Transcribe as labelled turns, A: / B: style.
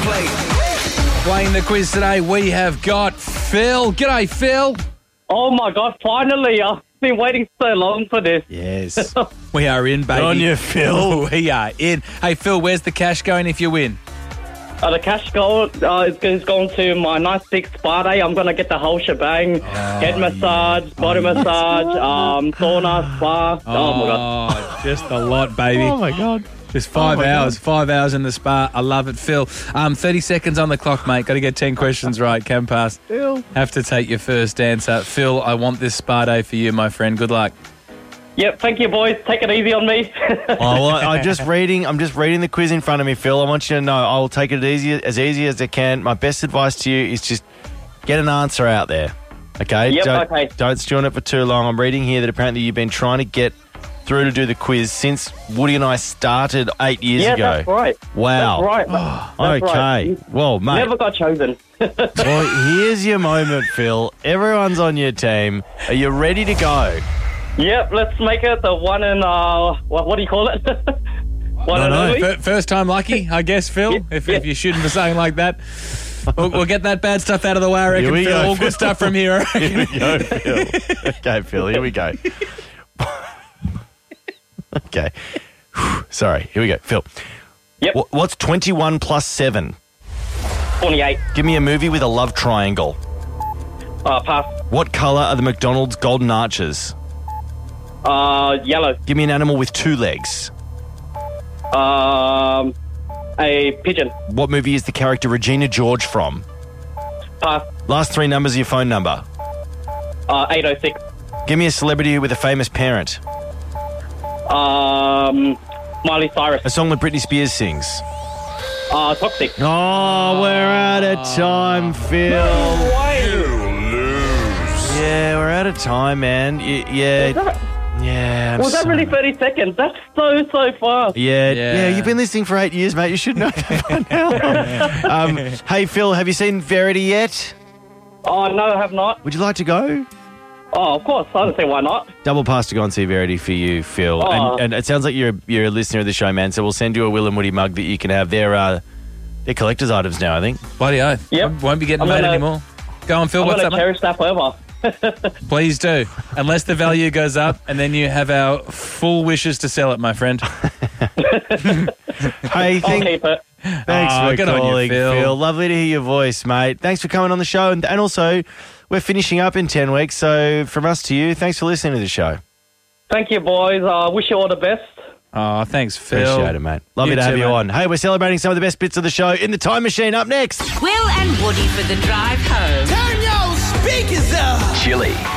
A: Playing the quiz today, we have got Phil. G'day, Phil.
B: Oh my God, finally. I've been waiting so long for this.
A: Yes. We are in, baby.
C: On you, Phil.
A: We are in. Hey, Phil, where's the cash going if you win?
B: The cash goal is going to my nice big spa day. I'm going to get the whole shebang. Head massage, body massage, sauna, spa. Oh my God.
A: Just a lot, baby.
C: Oh, my God.
A: Just 5 hours.
C: God.
A: 5 hours in the spa. I love it, Phil. 30 seconds on the clock, mate. Got to get 10 questions right. Can pass.
C: Phil.
A: Have to take your first answer. Phil, I want this spa day for you, my friend. Good luck.
B: Yep, thank you, boys. Take it easy on me.
C: I'm just reading the quiz in front of me, Phil. I want you to know I will take it as easy as I can. My best advice to you is just get an answer out there. Okay?
B: Yep, okay.
C: Don't stew on it for too long. I'm reading here that apparently you've been trying to get through to do the quiz since Woody and I started 8 years ago.
B: Yeah, that's right.
C: Wow.
B: That's right. That's
C: Okay.
B: right.
C: Well, mate.
B: Never got chosen.
C: Well, here's your moment, Phil. Everyone's on your team. Are you ready to go?
B: Yep, let's make it the one and, what do you call it? One and only?
A: First time lucky, I guess, Phil, if you're shooting for something like that. We'll get that bad stuff out of the way, I reckon,
C: Here we
A: Phil.
C: go,
A: All
C: Phil.
A: good stuff from here, I reckon.
C: Here we go, Phil. Okay, Phil, here we go. Okay. Sorry, here we go. Phil.
B: Yep.
C: What's 21 plus 7?
B: 28.
C: Give me a movie with a love triangle.
B: Pass.
C: What colour are the McDonald's golden arches?
B: Yellow.
C: Give me an animal with 2 legs.
B: A pigeon.
C: What movie is the character Regina George from?
B: Pass.
C: Last 3 numbers of your phone number.
B: 806.
C: Give me a celebrity with a famous parent.
B: Miley Cyrus.
C: A song that Britney Spears sings.
B: Toxic.
C: Oh, we're out of time, Phil. Yeah, we're out of time, man. Yeah.
B: Was that really 30 seconds? That's so fast.
C: Yeah, you've been listening for 8 years, mate. You should know that by now. Hey, Phil, have you seen Verity yet?
B: Oh, no, I have not.
C: Would you like to go?
B: Oh, of course. I don't see why not.
C: Double pass to go and see Verity for you, Phil.
B: Oh.
C: And it sounds like you're a listener of the show, man. So we'll send you a Will and Woody mug that you can have. They're collector's items now, I think.
A: Bloody oath.
B: Yep.
A: Won't be getting made anymore. Go on, Phil.
B: I'm
A: What's
B: going
A: up,
B: to
A: mate?
B: cherish that forever.
A: Please do. Unless the value goes up, and then you have our full wishes to sell it, my friend.
C: Hey,
B: I'll keep it.
C: thanks for
A: good on you,
C: calling,
A: Phil.
C: Phil. Lovely to hear your voice, mate. Thanks for coming on the show. And also, we're finishing up in 10 weeks. So from us to you, thanks for listening to the show.
B: Thank you, boys. Wish you all the best.
A: Oh, thanks, Phil.
C: Appreciate it, mate. Lovely to have
A: too,
C: you
A: mate.
C: on. Hey, we're celebrating some of the best bits of the show in the Time Machine up next.
D: Will and Woody for the drive home.
E: Turn your speakers up.
F: Chili.